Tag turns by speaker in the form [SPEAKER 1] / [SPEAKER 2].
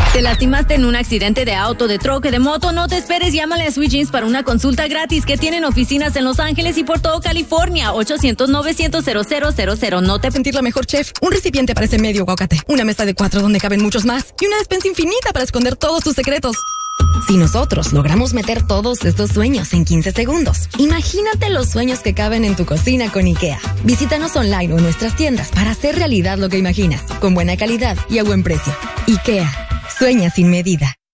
[SPEAKER 1] ¿Te lastimaste en un accidente de auto, de troque, de moto? No te esperes, llámale a Sweet Jeans para una consulta gratis, que tienen oficinas en Los Ángeles y por todo California. 800-900-0000. No te...
[SPEAKER 2] Sentir la mejor, chef. Un recipiente para ese medio aguacate. Una mesa de 4 donde caben muchos más. Y una despensa infinita para esconder todos tus secretos. Si nosotros logramos meter todos estos sueños en 15 segundos, imagínate los sueños que caben en tu cocina con IKEA. Visítanos online o en nuestras tiendas para hacer realidad lo que imaginas, con buena calidad y a buen precio. IKEA. Sueña sin medida.